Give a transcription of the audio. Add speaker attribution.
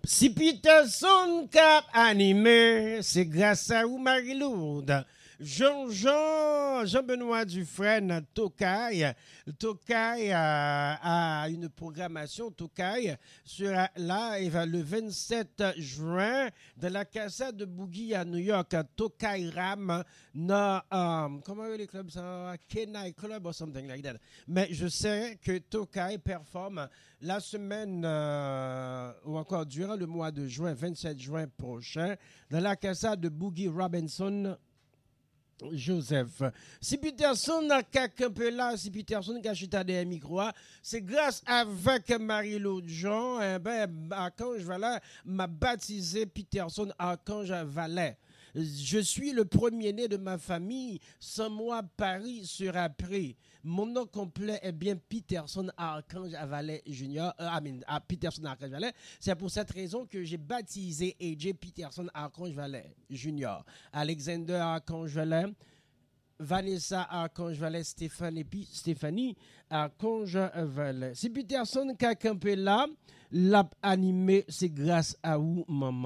Speaker 1: Si Peterson cap animé, c'est grâce à vous, Marie-Lourde. Jean-Benoît Dufresne, Tokai. Tokai a une programmation, Tokai sera live le 27 juin de la Casa de Boogie à New York. Tokai Ram, comment est le club ça? Kenai Club or something like that. Mais je sais que Tokai performe la semaine ou encore durant le mois de juin, 27 juin prochain, dans la Casa de Boogie Robinson. Joseph. Si Peterson a quelqu'un peu là, si Peterson a chuté des micros, c'est grâce avec Marie-Laure Jean, Archange Valet m'a baptisé Peterson Archange Valet. Je suis le premier-né de ma famille. Sans moi, Paris sera pris. Mon nom complet est bien Peterson Archange Valet Junior. Peterson Archange Valet. C'est pour cette raison que j'ai baptisé AJ Peterson Archange Valet Junior. Alexander Archange Valet. Vanessa Archange Valet, Stéphanie Archange Valet. Si Peterson quelqu'un peut là, l'a animé, c'est grâce à vous, maman.